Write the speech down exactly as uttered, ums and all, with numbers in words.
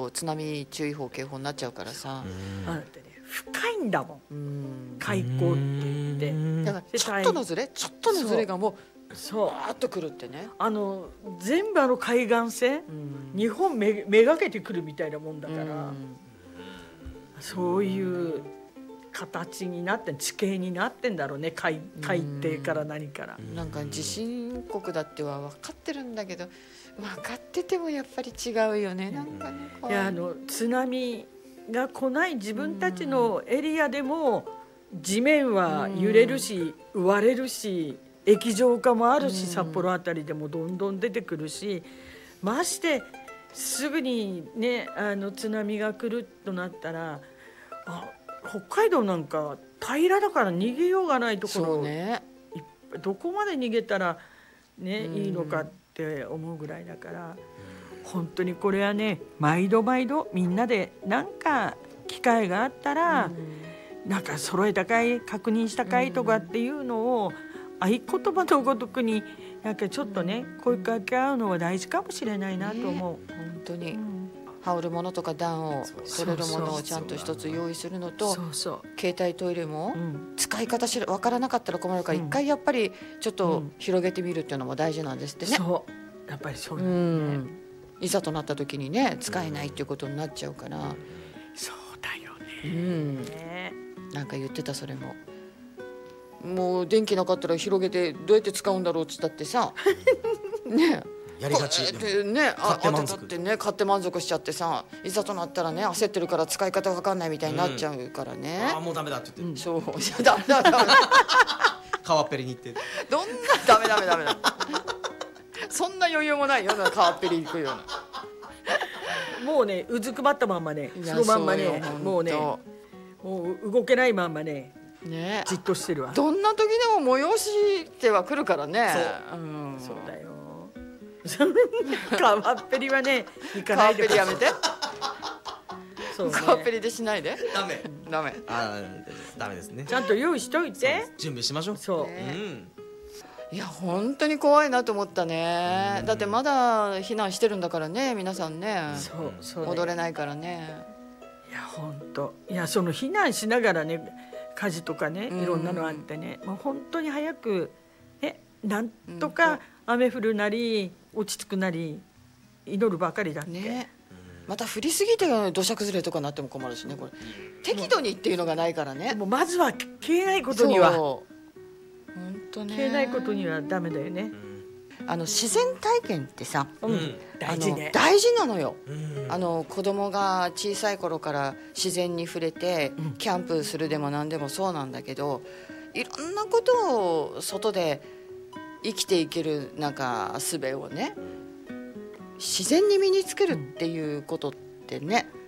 と津波注意報警報になっちゃうからさ、 あなたね深いんだもん、 うん、 海溝って言ってだからちょっとのずれちょっとのずれがもうそうバーッとくるってね、 あの全部あの海岸線、うん、日本めめがけてくるみたいなもんだから、うん、そういう形になって地形になってんだろうね、 海, 海底から何から、 なんか地震国だっては分かってるんだけど分かっててもやっぱり違うよね、なんかね、 いやあの津波が来ない自分たちのエリアでも地面は揺れるし割れるし液状化もあるし、札幌あたりでもどんどん出てくるし、ましてすぐにねあの津波が来るとなったら、あ北海道なんか平らだから逃げようがないところ、そうね、どこまで逃げたら、ね、いいのかって思うぐらいだから、本当にこれはね毎度毎度みんなでなんか機会があったら、なんか揃えたかい確認したかいとかっていうのを合言葉のごとくになんかちょっとね声かけ合うのは大事かもしれないなと思う、ね、 本当に、うん、羽織るものとか暖を取れるものをちゃんと一つ用意するのと、そうそう携帯トイレも使い方し分からなかったら困るから、うん、一回やっぱりちょっと広げてみるっていうのも大事なんですってね、 そうやっぱりそうだね、うん、 いざとなった時にね使えないっていうことになっちゃうから、うん、 そうだよね、 うん、なんか言ってたそれももう電気なかったら広げてどうやって使うんだろうって言ったってさねやりがちでね、あ当てたってね買って満足しちゃってさ、いざとなったらね焦ってるから使い方わかんないみたいになっちゃうからね、 うん、あもうダメだって言って、うん、 そうダメダメダメ川っぺりに行ってどんなダメダメダメだそんな余裕もないような川っぺり行くようなもうねうずくまったまんまねそのまんまねもうねもう動けないまんまねねじっとしてるわ。 どんな時でも催しては来るからね。 そう、うん、そうだよ川っぺりはね行かないで川っぺりやめてそう、ね、川っぺりでしないでダメダメあダメですね。 ちゃんと用意しといて準備しましょう。 そう、 ね、 うん、いや本当に怖いなと思ったね、うん、だってまだ避難してるんだからね皆さんね、 そうそうね、 戻れないからね。 いや本当いやその避難しながらね火事とかねいろんなのあってね、うん、もう本当に早くねなんとか雨降るなり落ち着くなり祈るばかりだって、ね、 また降りすぎて土砂崩れとかなっても困るしねこれ適度にっていうのがないからね。 でもまずは消えないことには本当ね消えないことにはダメだよね、 うん、あの自然体験ってさ、うん、 大事ね大事なのよ、うん、あの子供が小さい頃から自然に触れて、うん、キャンプするでも何でもそうなんだけどいろんなことを外で生きていけるなんか術をね自然に身につけるっていうことってね、